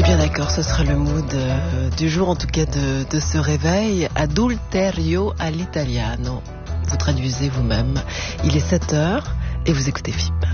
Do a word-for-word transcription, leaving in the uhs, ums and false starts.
Bien d'accord, ce sera le mood euh, du jour, en tout cas de, de ce réveil. Adulterio all'italiano. Vous traduisez vous-même. Il est sept heures et vous écoutez F I B.